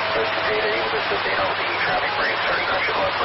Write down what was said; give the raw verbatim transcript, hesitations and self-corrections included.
This is Data, this is Data, the traffic brake starting, I should look.